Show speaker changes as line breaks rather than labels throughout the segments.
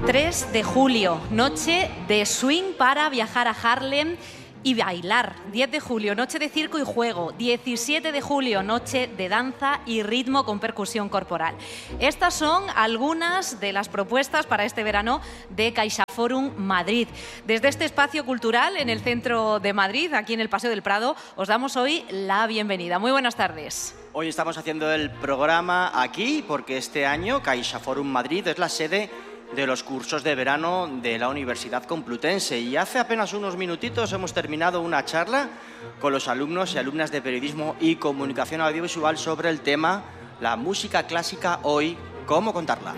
3 de julio, noche de swing para viajar a Harlem y bailar. 10 de julio, noche de circo y juego. 17 de julio, noche de danza y ritmo con percusión corporal. Estas son algunas de las propuestas para este verano de CaixaForum Madrid. Desde este espacio cultural en el centro de Madrid, aquí en el Paseo del Prado, os damos hoy la bienvenida. Muy buenas tardes.
Hoy estamos haciendo el programa aquí porque este año CaixaForum Madrid es la sede de los cursos de verano de la Universidad Complutense y hace apenas unos minutitos hemos terminado una charla con los alumnos y alumnas de Periodismo y Comunicación Audiovisual sobre el tema la música clásica hoy, cómo contarla.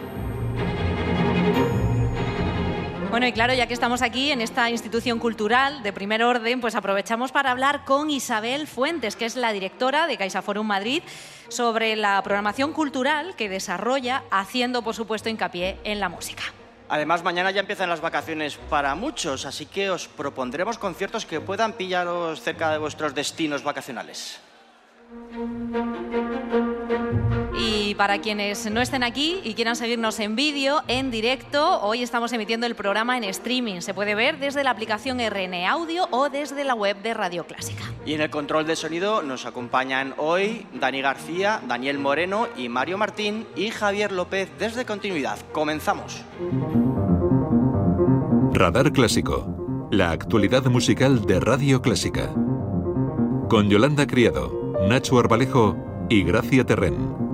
Bueno, y claro, ya que estamos aquí en esta institución cultural de primer orden, pues aprovechamos para hablar con Isabel Fuentes, que es la directora de CaixaForum Madrid, sobre la programación cultural que desarrolla, haciendo, por supuesto, hincapié en la música.
Además, mañana ya empiezan las vacaciones para muchos, así que os propondremos conciertos que puedan pillaros cerca de vuestros destinos vacacionales.
Y para quienes no estén aquí y quieran seguirnos en vídeo, en directo, hoy estamos emitiendo el programa en streaming. Se puede ver desde la aplicación RN Audio o desde la web de Radio Clásica.
Y en el control de sonido nos acompañan hoy Dani García, Daniel Moreno y Mario Martín y Javier López desde Continuidad. Comenzamos.
Radar Clásico, la actualidad musical de Radio Clásica. Con Yolanda Criado, Nacho Arbalejo y Gracia Terrén.